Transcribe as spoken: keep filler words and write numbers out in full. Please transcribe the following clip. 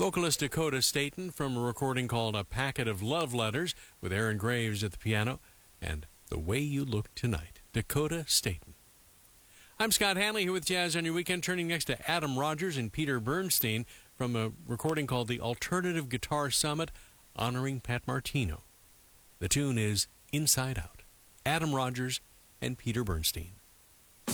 Vocalist Dakota Staton from a recording called A Packet of Love Letters with Aaron Graves at the piano and The Way You Look Tonight. Dakota Staton. I'm Scott Hanley here with Jazz on Your Weekend, turning next to Adam Rogers and Peter Bernstein from a recording called The Alternative Guitar Summit, honoring Pat Martino. The tune is Inside Out. Adam Rogers and Peter Bernstein.